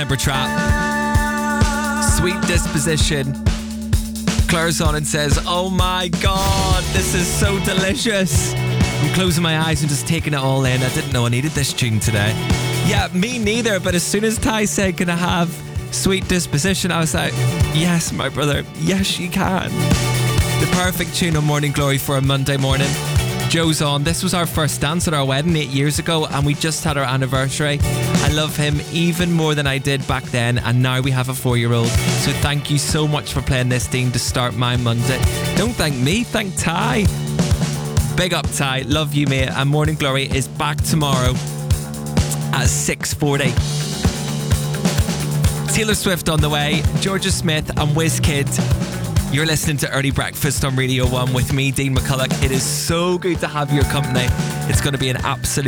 Ember Trap. Sweet Disposition. Claire's on and says, oh my God, this is so delicious. I'm closing my eyes and just taking it all in. I didn't know I needed this tune today. Yeah, me neither, but as soon as Ty said, can I have Sweet Disposition, I was like, yes, my brother, yes, you can. The perfect tune on Morning Glory for a Monday morning. Joe's on. This was our first dance at our wedding 8 years ago, and we just had our anniversary. I love him even more than I did back then, and now we have a 4-year-old. So thank you so much for playing this, Dean, to start my Monday. Don't thank me, thank Ty. Big up, Ty. Love you, mate. And Morning Glory is back tomorrow at 6:40. Taylor Swift on the way, Georgia Smith and WizKid. You're listening to Early Breakfast on Radio 1 with me, Dean McCulloch. It is so good to have your company. It's going to be an absolute